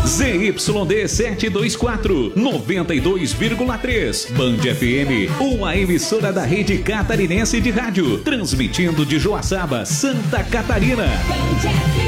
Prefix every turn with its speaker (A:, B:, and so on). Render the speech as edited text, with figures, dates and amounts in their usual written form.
A: ZYD 724, 92,3. Band FM, uma emissora da rede catarinense de rádio, transmitindo de Joaçaba, Santa Catarina.